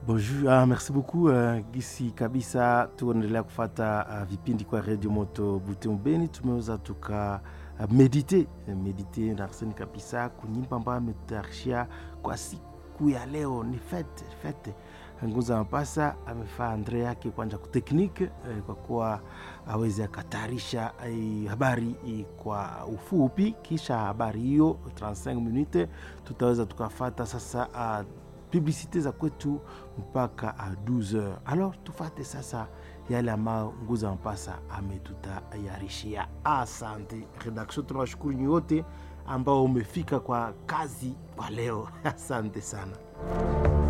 Bonjour, merci beaucoup. Gisi kabisa tuendelea kufata vipindi kwa Radio Moto Butembo. Tumeweza tuka medite na Arsene kabisa kunyimba ambayo ametayarishia kwa siku ya leo. Ni fete Nguza Mapasa amefaa Andre yake kwanja kuteknike kwa kuwa aweze akatayarisha habari kwa ufupi. Kisha habari hiyo 35 minutes tutaweza tukafata sasa publicité za kwetu mpaka 12h. Alors tufate sasa yale ambayo Nguza Mapasa ametutayarishia. Asante redaction, tunawashukuru nyote ambao umefika kwa kazi kwa leo. Asante sana.